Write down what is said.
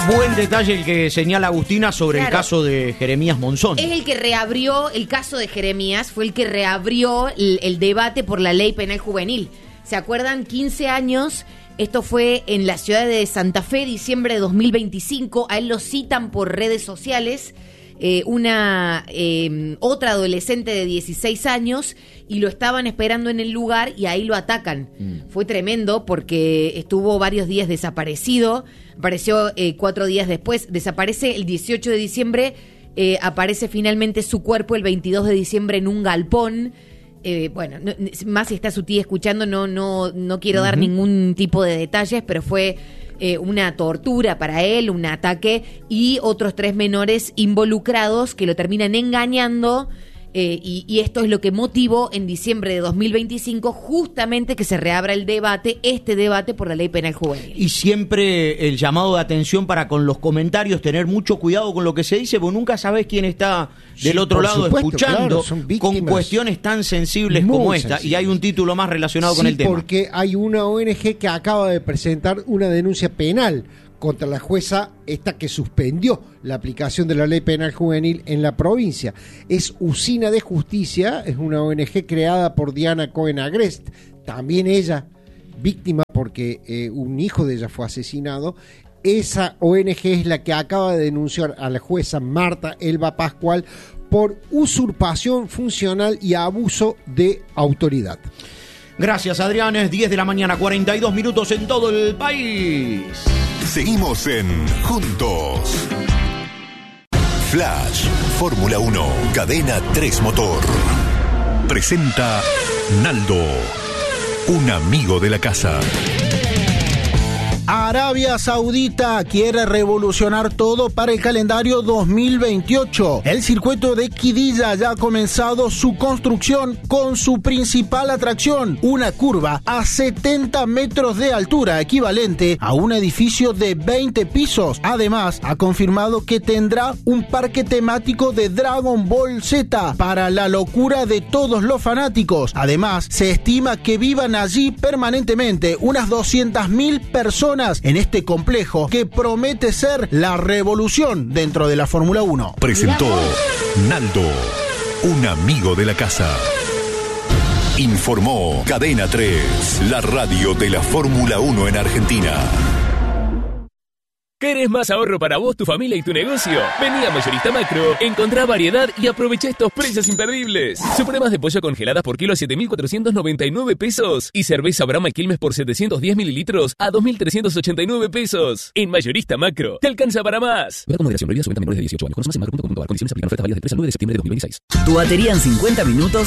Buen detalle el que señala Agustina sobre el caso de Jeremías Monzón. Es el que reabrió el caso de Jeremías, fue el que reabrió el debate por la ley penal juvenil. ¿Se acuerdan? 15 años, esto fue en la ciudad de Santa Fe, diciembre de 2025. A él lo citan por redes sociales, otra adolescente de 16 años, y lo estaban esperando en el lugar y ahí lo atacan. Fue tremendo porque estuvo varios días desaparecido, apareció 4 días después, desaparece el 18 de diciembre, aparece finalmente su cuerpo el 22 de diciembre en un galpón. Bueno, más si está su tía escuchando, no quiero dar ningún tipo de detalles, pero fue una tortura para él, un ataque, y otros 3 menores involucrados que lo terminan engañando, y esto es lo que motivó en diciembre de 2025 justamente que se reabra este debate por la ley penal juvenil. Y siempre el llamado de atención para con los comentarios, tener mucho cuidado con lo que se dice, porque nunca sabés quién está del otro lado escuchando, claro, con cuestiones tan sensibles como esta, y hay un título más relacionado con el tema. Porque hay una ONG que acaba de presentar una denuncia penal contra la jueza esta que suspendió la aplicación de la ley penal juvenil en la provincia. Es Usina de Justicia, es una ONG creada por Diana Cohen Agrest, también ella víctima porque un hijo de ella fue asesinado. Esa ONG es la que acaba de denunciar a la jueza Marta Elba Pascual por usurpación funcional y abuso de autoridad. Gracias, Adrián. Es 10 de la mañana, 42 minutos en todo el país. Seguimos en Juntos. Flash, Fórmula 1, Cadena 3 Motor. Presenta Naldo, un amigo de la casa. Arabia Saudita quiere revolucionar todo para el calendario 2028. El circuito de Qiddiya ya ha comenzado su construcción con su principal atracción, una curva a 70 metros de altura, equivalente a un edificio de 20 pisos. Además, ha confirmado que tendrá un parque temático de Dragon Ball Z para la locura de todos los fanáticos. Además, se estima que vivan allí permanentemente unas 200.000 personas en este complejo que promete ser la revolución dentro de la Fórmula 1. Presentó Naldo, un amigo de la casa. Informó Cadena 3, la radio de la Fórmula 1 en Argentina. ¿Querés más ahorro para vos, tu familia y tu negocio? Vení a Mayorista Macro, encontrá variedad y aprovecha estos precios imperdibles. Supremas de pollo congeladas por kilo a 7.499 pesos y cerveza Brahma y Quilmes por 710 mililitros a 2.389 pesos. En Mayorista Macro, te alcanza para más. Con moderación, prohibida su venta a menores de 18 años. Conoce más en macro.com.ar. Condiciones aplican. Ofertas válidas del 3 al 9 de septiembre de 2026. Tu batería en 50 minutos